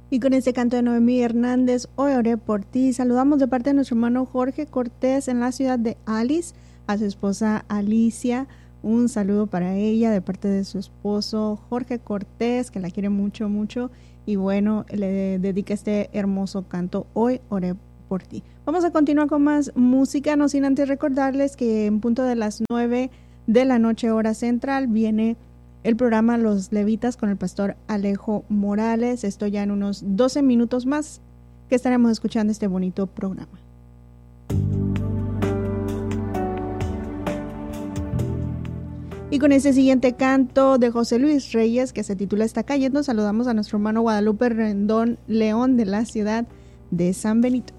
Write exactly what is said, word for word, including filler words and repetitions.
Y con este canto de Noemí Hernández, hoy oré por ti. Saludamos de parte de nuestro hermano Jorge Cortés en la ciudad de Alice, a su esposa Alicia. Un saludo para ella de parte de su esposo Jorge Cortés, que la quiere mucho, mucho. Y bueno, le dedica este hermoso canto, Hoy oré por ti. Vamos a continuar con más música, no sin antes recordarles que en punto de las nueve de la noche, hora central, viene el programa Los Levitas con el pastor Alejo Morales. Esto ya en unos doce minutos más que estaremos escuchando este bonito programa. Y con este siguiente canto de José Luis Reyes, que se titula Está cayendo, saludamos a nuestro hermano Guadalupe Rendón León de la ciudad de San Benito.